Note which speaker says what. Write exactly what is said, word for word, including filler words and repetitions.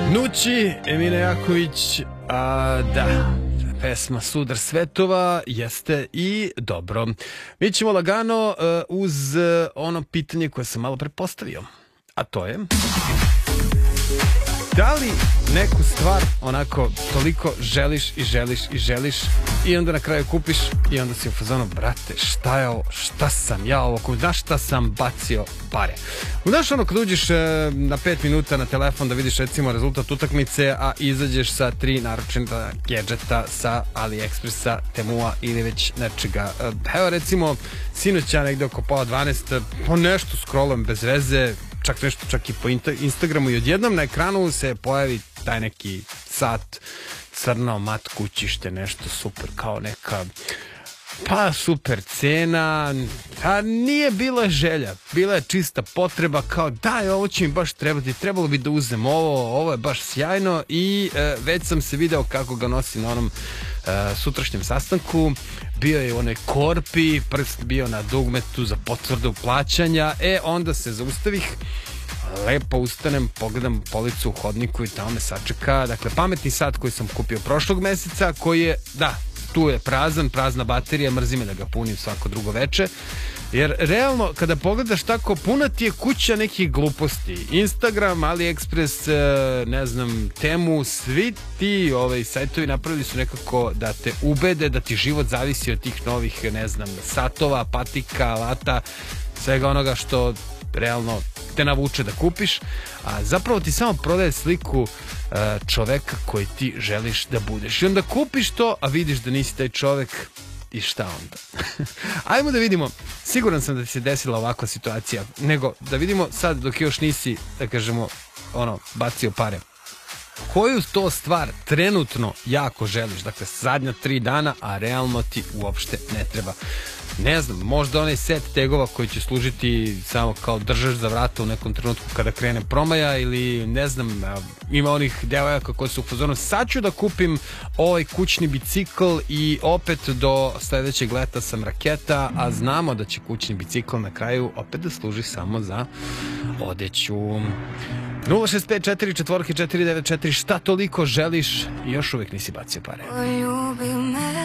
Speaker 1: Nući, Emina Jaković, a, da, pesma Sudar svetova jeste i dobro. Mi ćemo lagano uh, uz uh, ono pitanje koje sam malo prepostavio, a to je: da li neku stvar onako toliko želiš i želiš i želiš i onda na kraju kupiš i onda si u fazonu, brate, šta je ovo, šta sam ja ovo, znaš šta sam bacio pare. Znaš ono kad uđeš e, na pet minuta na telefon da vidiš recimo rezultat utakmice, a izađeš sa tri naručena gadžeta sa AliExpressa, Temua ili već nečega. E, evo recimo sinoć ja negde oko pola dvanaest po nešto scrollujem bez veze, čak nešto čak i po Instagramu i odjednom na ekranu se pojavi taj neki sat, crno, mat kućište, nešto super, kao neka pa super cena, a nije bila želja, bila je čista potreba, kao daj, ovo će mi baš trebati, trebalo bi da uzem ovo, ovo je baš sjajno i e, već sam se video kako ga nosi na onom e, sutrašnjem sastanku. Bio je u onoj korpi, prst bio na dugmetu za potvrdu plaćanja, e onda se zaustavih, lepo ustanem, pogledam policu u hodniku i tamo me sačeka, dakle pametni sat koji sam kupio prošlog meseca, koji je, da, tu je prazan, prazna baterija, mrzi me da ga punim svako drugo veče, jer realno kada pogledaš tako, puna ti je kuća nekih gluposti, Instagram, AliExpress, ne znam, Temu, svi ti ovaj, sajtovi napravili su nekako da te ubede da ti život zavisi od tih novih, ne znam, satova, patika, alata, svega onoga što realno te navuče da kupiš, a zapravo ti samo prodaje sliku uh, čoveka koji ti želiš da budeš. I onda kupiš to, a vidiš da nisi taj čovek i šta onda? Ajmo da vidimo, siguran sam da ti se desila ovakva situacija, nego da vidimo sad dok još nisi, da kažemo, ono, bacio pare. Koju to stvar trenutno jako želiš, dakle zadnja tri dana, a realno ti uopšte ne treba? Ne znam, možda onaj set tegova koji će služiti samo kao držaš za vrata u nekom trenutku kada krene promaja, ili ne znam, ima onih devojaka koji su u fazonu, sad ću da kupim ovaj kućni bicikl i opet do sledećeg leta sam raketa, a znamo da će kućni bicikl na kraju opet da služi samo za odeću. Nula šest pet četiri četiri četiri devet četiri, šta toliko želiš i još uvijek nisi bacio pare?